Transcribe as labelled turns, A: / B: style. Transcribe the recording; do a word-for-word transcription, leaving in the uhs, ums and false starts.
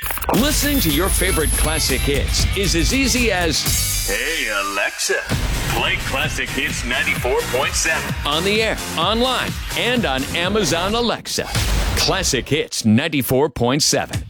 A: Listening to your favorite classic hits is as easy as,
B: "Hey, Alexa, play Classic Hits ninety-four point seven.
A: On the air, online, and on Amazon Alexa. Classic Hits ninety-four point seven.